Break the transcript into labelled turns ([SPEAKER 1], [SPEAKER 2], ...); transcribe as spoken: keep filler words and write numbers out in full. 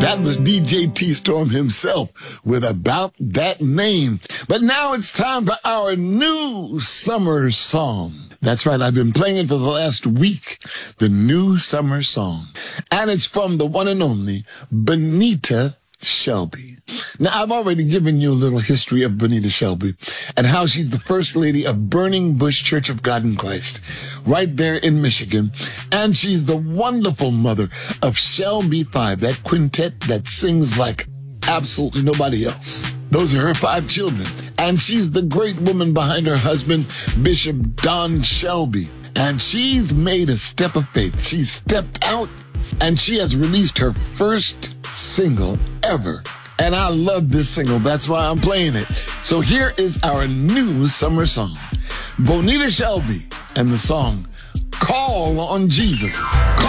[SPEAKER 1] That was D J T-Storm himself with About That Name. But now it's time for our new summer song. That's right, I've been playing it for the last week, the new summer song. And it's from the one and only Bonita Shelby. Now, I've already given you a little history of Bonita Shelby and how she's the first lady of Burning Bush Church of God in Christ, right there in Michigan. And she's the wonderful mother of Shelby Five, that quintet that sings like absolutely nobody else. Those are her five children. And she's the great woman behind her husband, Bishop Don Shelby. And she's made a step of faith. She's stepped out and she has released her first single ever. And I love this single. That's why I'm playing it. So here is our new summer song. Bonita Shelby and the song, Call on Jesus. Call